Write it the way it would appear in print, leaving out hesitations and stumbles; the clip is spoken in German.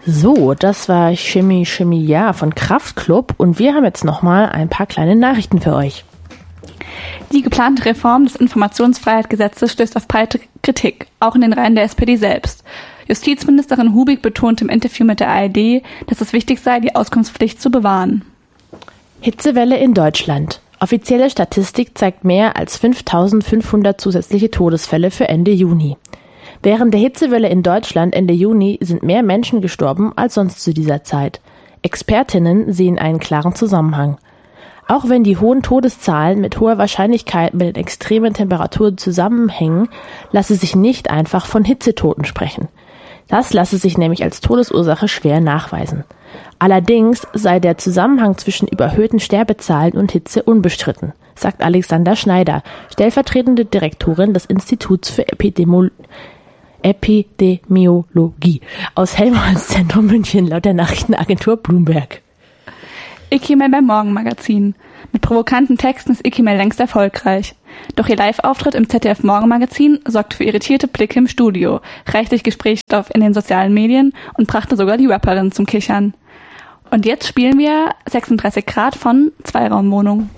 So, das war Chemie Chemie Ja von Kraftklub und wir haben jetzt nochmal ein paar kleine Nachrichten für euch. Die geplante Reform des Informationsfreiheitsgesetzes stößt auf breite Kritik, auch in den Reihen der SPD selbst. Justizministerin Hubig betont im Interview mit der ARD, dass es wichtig sei, die Auskunftspflicht zu bewahren. Hitzewelle in Deutschland. Offizielle Statistik zeigt mehr als 5.500 zusätzliche Todesfälle für Ende Juni. Während der Hitzewelle in Deutschland Ende Juni sind mehr Menschen gestorben als sonst zu dieser Zeit. Expertinnen sehen einen klaren Zusammenhang. Auch wenn die hohen Todeszahlen mit hoher Wahrscheinlichkeit mit den extremen Temperaturen zusammenhängen, lasse sich nicht einfach von Hitzetoten sprechen. Das lasse sich nämlich als Todesursache schwer nachweisen. Allerdings sei der Zusammenhang zwischen überhöhten Sterbezahlen und Hitze unbestritten, sagt Alexander Schneider, stellvertretende Direktorin des Instituts für Epidemiologie aus Helmholtz-Zentrum München laut der Nachrichtenagentur Bloomberg. Ikimel beim Morgenmagazin. Mit provokanten Texten ist Ikimel längst erfolgreich. Doch ihr Live-Auftritt im ZDF Morgenmagazin sorgte für irritierte Blicke im Studio, reichlich Gesprächsstoff in den sozialen Medien und brachte sogar die Rapperin zum Kichern. Und jetzt spielen wir 36 Grad von Zweiraumwohnung.